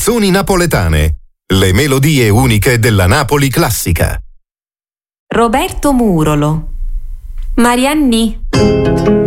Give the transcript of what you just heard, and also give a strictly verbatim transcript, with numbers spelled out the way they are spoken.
Canzoni napoletane. Le melodie uniche della Napoli classica. Roberto Murolo. Marianni.